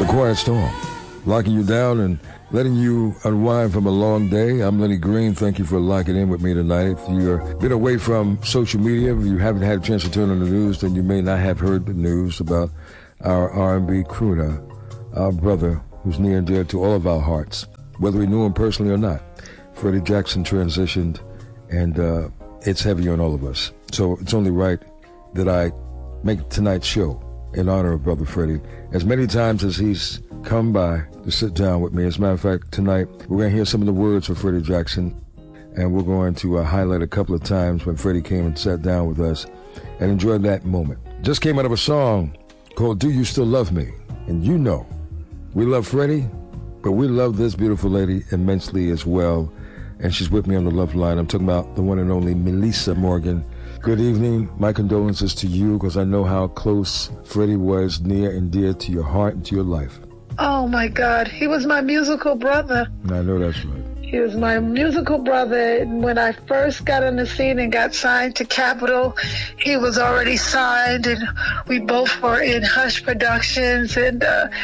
Quiet Storm, locking you down and letting you unwind from a long day. I'm Lenny Green. Thank you for locking in with me tonight. If you've been away from social media, if you haven't had a chance to turn on the news, then you may not have heard the news about our R&B crooner, our brother, who's near and dear to all of our hearts, whether we knew him personally or not. Freddie Jackson transitioned, and it's heavy on all of us. So it's only right that I make tonight's show in honor of Brother Freddie. As many times as he's come by to sit down with me, as a matter of fact, tonight we're going to hear some of the words of Freddie Jackson, and we're going to highlight a couple of times when Freddie came and sat down with us and enjoy that moment. Just came out of a song called Do You Still Love Me? And you know, we love Freddie, but we love this beautiful lady immensely as well. And she's with me on the love line. I'm talking about the one and only Melissa Morgan. Good evening. My condolences to you, because I know how close Freddie was, near and dear to your heart and to your life. Oh, my God. He was my musical brother. I know that's right. He was my musical brother. When I first got on the scene and got signed to Capitol, he was already signed, and we both were in Hush Productions and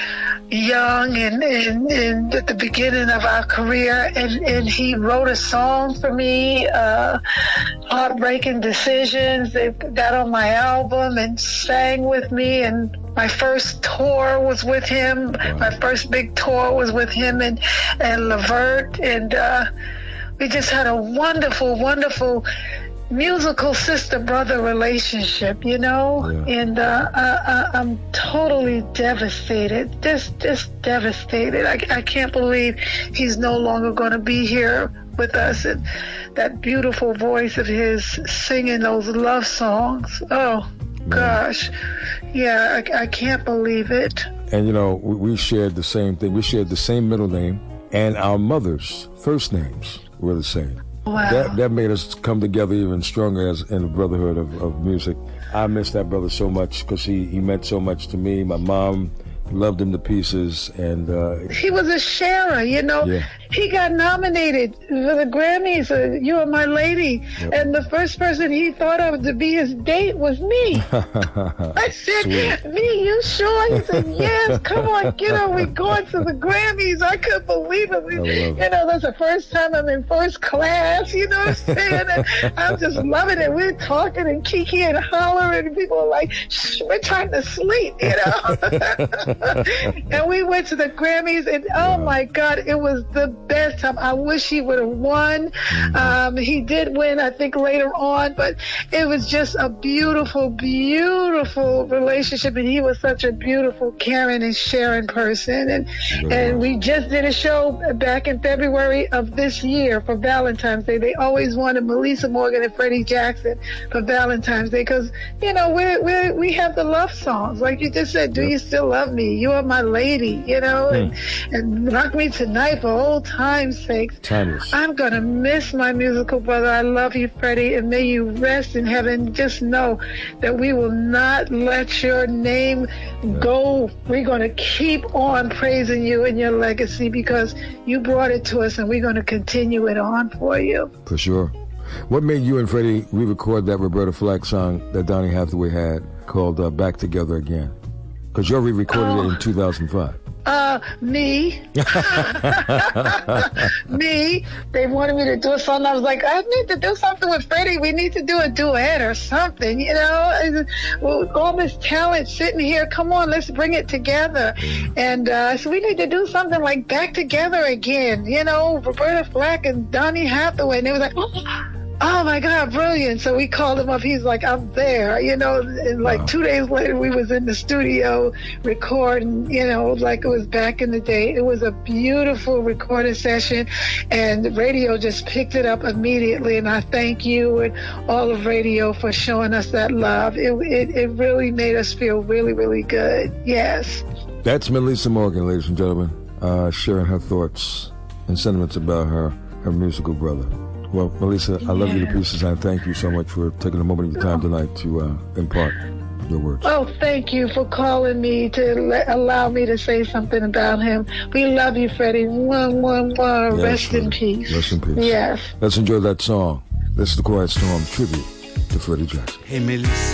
young and at the beginning of our career. And he wrote a song for me, Heartbreaking Decisions. They got on my album and sang with me, and my first tour was with him. Wow. My first big tour was with him and Levert, and we just had a wonderful, wonderful musical sister-brother relationship, you know? Yeah. And I'm totally devastated, just devastated. I can't believe he's no longer going to be here with us, and that beautiful voice of his singing those love songs. Oh, gosh. Yeah, I can't believe it. And, you know, we shared the same thing. We shared the same middle name, and our mothers' first names were the same. Wow. That made us come together even stronger as in the brotherhood of music. I miss that brother so much because he meant so much to me. My mom loved him to pieces, and he was a sharer, you know. Yeah. He got nominated for the Grammys, You Are My Lady, yep. And the first person he thought of to be his date was me. I said, Sweet. Me, you sure? He said, yes, come on, we're going to the Grammys. I couldn't believe it. You know, that's the first time I'm in first class, you know what I'm saying? And I'm just loving it. We're talking and kiki and hollering, and people are like, shh, we're trying to sleep, you know? And we went to the Grammys, and oh my God, it was the best time. I wish he would have won. He did win, I think, later on, but it was just a beautiful, beautiful relationship, and he was such a beautiful, caring and sharing person. And we just did a show back in February of this year for Valentine's Day. They always wanted Melissa Morgan and Freddie Jackson for Valentine's Day because, you know, we have the love songs. Like you just said, Do You Still Love Me? You Are My Lady, you know, and Rock Me Tonight for old time's sake. Timeless. I'm going to miss my musical brother. I love you, Freddie, and may you rest in heaven. Just know that we will not let your name go. We're going to keep on praising you and your legacy because you brought it to us, and we're going to continue it on for you. For sure. What made you and Freddie re-record that Roberta Flack song that Donny Hathaway had called Back Together Again? Because you re-recorded it in 2005. Me. Me. They wanted me to do a song. I was like, I need to do something with Freddie. We need to do a duet or something, you know. With all this talent sitting here, come on, let's bring it together. And so we need to do something like Back Together Again, you know, Roberta Flack and Donny Hathaway. And they was like, oh my God, brilliant. So we called him up. He's like, I'm there, you know, and like 2 days later we was in the studio recording, you know, like it was back in the day. It was a beautiful recording session, and the radio just picked it up immediately, and I thank you and all of radio for showing us that love. It really made us feel really, really good. Yes. That's Melissa Morgan, ladies and gentlemen, sharing her thoughts and sentiments about her musical brother. Well, Melissa, I love you to pieces, and thank you so much for taking a moment of your time tonight to impart your words. Oh, thank you for calling me to allow me to say something about him. We love you, Freddie. Yes, Rest in peace. Rest in peace. Yes. Let's enjoy that song. This is the Quiet Storm tribute to Freddie Jackson. Hey, Melissa.